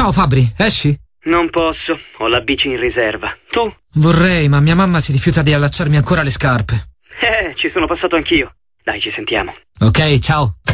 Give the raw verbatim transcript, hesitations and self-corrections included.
Ciao Fabri, esci? Non posso, ho la bici in riserva. Tu? Vorrei, ma mia mamma si rifiuta di allacciarmi ancora le scarpe. Eh, ci sono passato anch'io. Dai, ci sentiamo. Ok, ciao.